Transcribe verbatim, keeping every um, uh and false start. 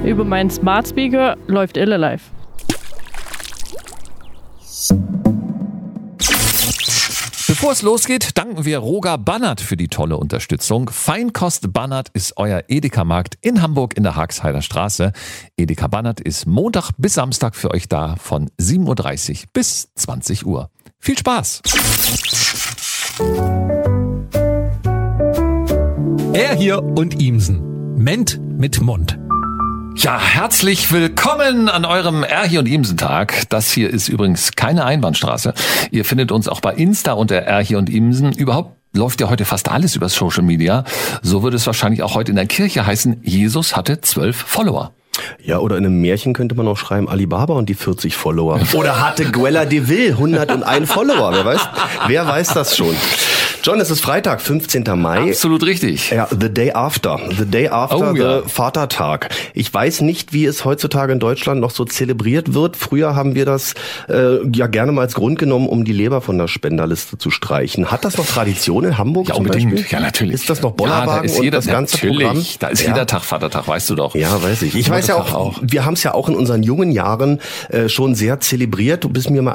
Über meinen Smart Speaker läuft Ille Live. Bevor es losgeht, danken wir Roger Bannert für die tolle Unterstützung. Feinkost Bannert ist euer Edeka-Markt in Hamburg in der Haagheider Straße. Edeka Bannert ist Montag bis Samstag für euch da von sieben Uhr dreißig bis zwanzig Uhr. Viel Spaß! Er hier und Imsen. Ment mit Mund. Ja, herzlich willkommen an eurem Erhi und Imsen-Tag. Das hier ist übrigens keine Einbahnstraße. Ihr findet uns auch bei Insta unter Erhi und Imsen. Überhaupt läuft ja heute fast alles über Social Media. So würde es wahrscheinlich auch heute in der Kirche heißen, Jesus hatte zwölf Follower. Ja, oder in einem Märchen könnte man auch schreiben, Alibaba und die vierzig Follower. Oder hatte Guella de Vil hunderteins Follower. Wer weiß, wer weiß das schon? John, es ist Freitag, fünfzehnten Mai. Absolut richtig. Ja, the day after. The day after Oh, the ja. Vatertag. Ich weiß nicht, wie es heutzutage in Deutschland noch so zelebriert wird. Früher haben wir das äh, ja gerne mal als Grund genommen, um die Leber von der Spenderliste zu streichen. Hat das noch Tradition in Hamburg Ja, zum unbedingt. Beispiel? Ja, natürlich. Ist das noch Ja, Bollerwagen da ist und jeder, das ganze natürlich. Programm? Da ist Ja. jeder Tag Vatertag, weißt du doch. Ja, weiß ich. Ich weiß ja auch, auch. wir haben es ja auch in unseren jungen Jahren äh, schon sehr zelebriert. Du bist mir mal